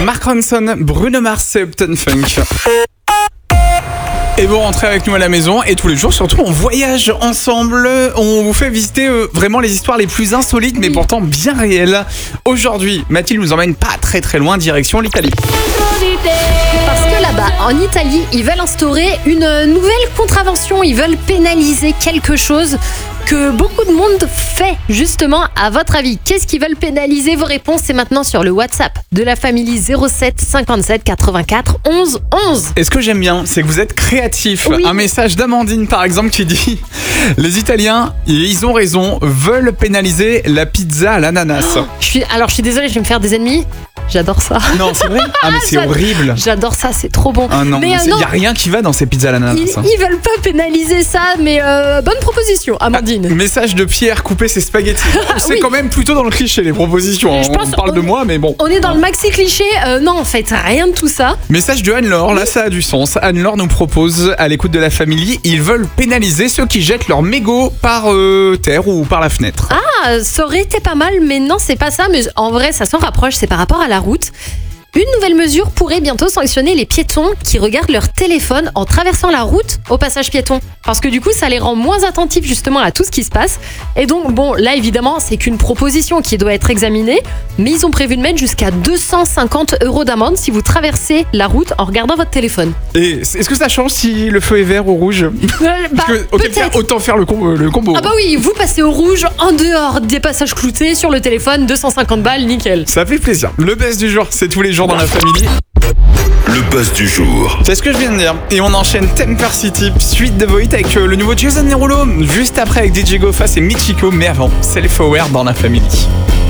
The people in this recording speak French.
Mark Ronson, Bruno Mars et Upton Funk. Et vous rentrez avec nous à la maison et tous les jours, surtout, on voyage ensemble. On vous fait visiter vraiment les histoires les plus insolites, mais pourtant bien réelles. Aujourd'hui, Mathilde nous emmène pas très très loin, direction l'Italie. Parce que là-bas, en Italie, ils veulent instaurer une nouvelle contravention. Ils veulent pénaliser quelque chose que beaucoup de monde fait, justement. À votre avis, qu'est-ce qu'ils veulent pénaliser? Vos réponses, c'est maintenant sur le WhatsApp de la famille 07 57 84 11 11. Et ce que j'aime bien, c'est que vous êtes créatifs. Oui. Un message d'Amandine, par exemple, qui dit « Les Italiens, ils ont raison, veulent pénaliser la pizza à l'ananas. Je suis désolée, je vais me faire des ennemis. J'adore ça. » Non, c'est vrai? Ah, mais c'est J'adore. horrible. J'adore ça, c'est trop bon. Ah non, mais il n'y a rien qui va dans ces pizzas à l'ananas. ils veulent pas pénaliser ça, mais bonne proposition, Amandine. Message de Pierre, couper ses spaghettis. C'est Oui. quand même plutôt dans le cliché, les propositions. Je pense On parle de moi, mais bon. On est dans le maxi cliché. Non, en fait, rien de tout ça. Message de Anne-Laure, là ça a du sens. Anne-Laure nous propose, à l'écoute de la famille, ils veulent pénaliser ceux qui jettent leurs mégots par terre ou par la fenêtre. Ah, ça aurait été pas mal, mais non, c'est pas ça. Mais en vrai, ça s'en rapproche, c'est par rapport à la route. Une nouvelle mesure pourrait bientôt sanctionner les piétons qui regardent leur téléphone en traversant la route au passage piéton. Parce que du coup, ça les rend moins attentifs justement à tout ce qui se passe. Et donc, bon, là évidemment, c'est qu'une proposition qui doit être examinée. Mais ils ont prévu de mettre jusqu'à 250 € d'amende si vous traversez la route en regardant votre téléphone. Et est-ce que ça change si le feu est vert ou rouge? Bah, Parce que, auquel cas, peut-être. autant faire le combo. Ah bah oui, vous passez au rouge en dehors des passages cloutés sur le téléphone, 250 balles, nickel. Ça fait plaisir. Le best du jour, c'est tous les jours dans la famille. Le buzz du jour. C'est ce que je viens de dire. Et on enchaîne Temper City, suite de Void avec le nouveau Jason Derulo. Juste après avec DJ Goffas et Michiko. Mais avant, Self Aware dans la famille.